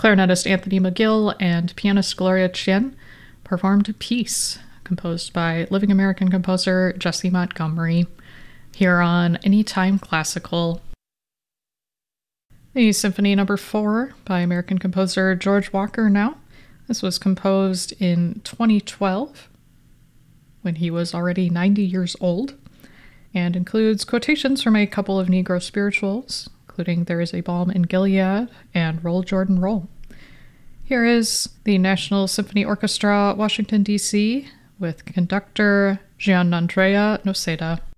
clarinetist Anthony McGill and pianist Gloria Chien performed Peace, composed by living American composer Jessie Montgomery, here on Anytime Classical. The Symphony No. 4 by American composer George Walker now. This was composed in 2012, when he was already 90 years old, and includes quotations from a couple of Negro spirituals, including There Is a Balm in Gilead and Roll Jordan Roll. Here is the National Symphony Orchestra, Washington, D.C., with conductor Gianandrea Noseda.